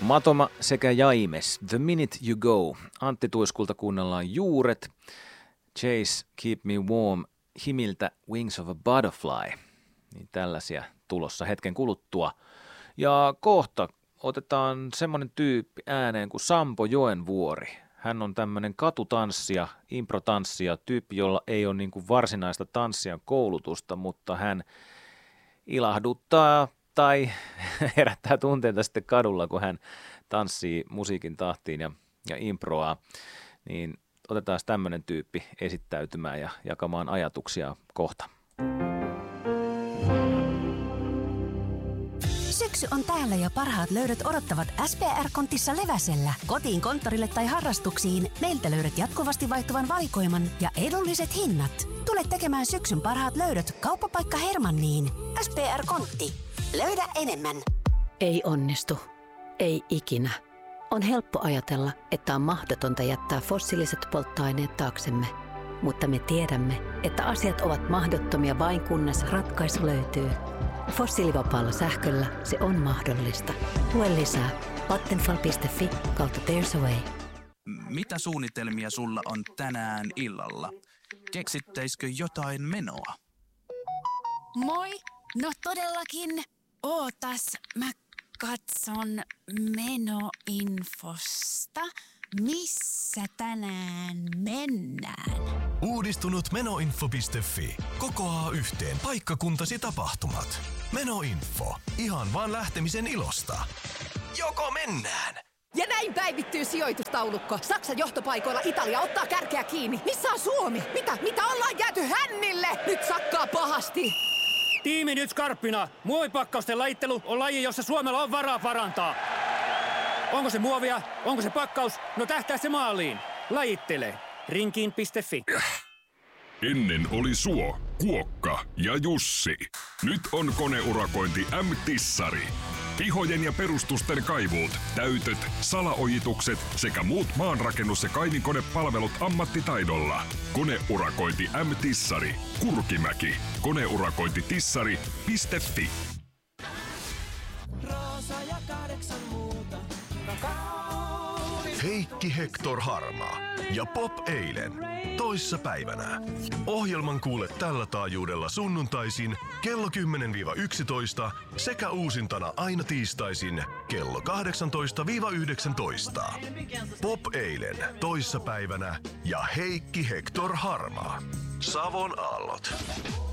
Matoma sekä Jaimes, The Minute You Go. Antti Tuiskulta kuunnellaan Juuret, Chase, Keep Me Warm, Himiltä Wings of a Butterfly. Niin tällaisia tulossa hetken kuluttua. Ja kohta otetaan semmoinen tyyppi ääneen kuin Sampo Joenvuori. Hän on tämmöinen katutanssija, improtanssija, tyyppi, jolla ei ole niin kuin varsinaista tanssijan koulutusta, mutta hän ilahduttaa tai herättää tunteita sitten kadulla, kun hän tanssii musiikin tahtiin ja improaa. Niin otetaan tämmöinen tyyppi esittäytymään ja jakamaan ajatuksia kohta. Syksy on täällä ja parhaat löydöt odottavat SPR-kontissa Leväsellä. Kotiin, konttorille tai harrastuksiin meiltä löydät jatkuvasti vaihtuvan valikoiman ja edulliset hinnat. Tule tekemään syksyn parhaat löydöt kauppapaikka Hermanniin. SPR-kontti. Löydä enemmän. Ei onnistu. Ei ikinä. On helppo ajatella, että on mahdotonta jättää fossiiliset polttoaineet taaksemme. Mutta me tiedämme, että asiat ovat mahdottomia vain kunnes ratkaisu löytyy. Fossiilivapaalla sähköllä se on mahdollista. Lue lisää vattenfall.fi/there's a way. Mitä suunnitelmia sulla on tänään illalla? Keksittäisikö jotain menoa? Moi! No todellakin. Ootas, mä katson menoinfosta. Missä tänään mennään? Uudistunut menoinfo.fi kokoaa yhteen paikkakuntasi tapahtumat. Menoinfo. Ihan vaan lähtemisen ilosta. Joko mennään? Ja näin päivittyy sijoitustaulukko. Saksan johtopaikoilla Italia ottaa kärkeä kiinni. Missä on Suomi? Mitä ollaan jääty hännille? Nyt sakkaa pahasti. Tiimi nyt skarppina. Muovipakkausten lajittelu on laji, jossa Suomella on varaa parantaa. Onko se muovia? Onko se pakkaus? No tähtää se maaliin. Lajittele. Rinkiin.fi. Ennen oli Suo, Kuokka ja Jussi. Nyt on koneurakointi M-Tissari. Pihojen ja perustusten kaivuut, täytöt, salaojitukset sekä muut maanrakennus- ja kaivinkonepalvelut ammattitaidolla. Koneurakointi M-Tissari. Kurkimäki. Koneurakointitissari.fi. Heikki Hector Harmaa ja Pop eilen. Toissa päivänä. Ohjelman kuule tällä taajuudella sunnuntaisin kello 10-11 sekä uusintana aina tiistaisin kello 18-19. Pop eilen. Toissa päivänä ja Heikki Hector Harmaa. Savon aallot.